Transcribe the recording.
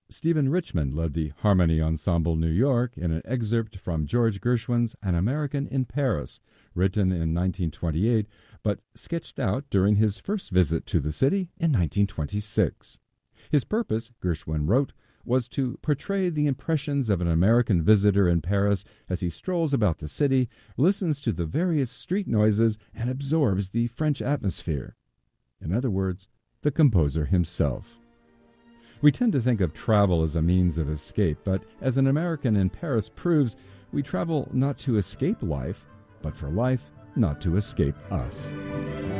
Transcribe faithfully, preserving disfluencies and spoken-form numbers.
Stephen Richmond led the Harmony Ensemble New York in an excerpt from George Gershwin's An American in Paris, written in nineteen twenty-eight, but sketched out during his first visit to the city in nineteen twenty-six. His purpose, Gershwin wrote, was to portray the impressions of an American visitor in Paris as he strolls about the city, listens to the various street noises, and absorbs the French atmosphere. In other words, the composer himself. We tend to think of travel as a means of escape, but as An American in Paris proves, we travel not to escape life, but for life not to escape us.